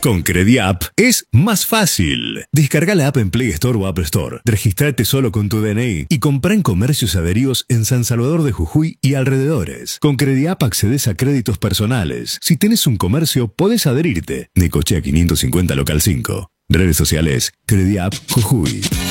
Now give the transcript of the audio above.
Con Crediapp es más fácil. Descarga la app en Play Store o Apple Store. Registrate solo con tu DNI y comprá en comercios adheridos en San Salvador de Jujuy y alrededores. Con Crediapp accedes a créditos personales. Si tenés un comercio, podés adherirte. Necochea 550 Local 5. Redes sociales, Crediapp Jujuy.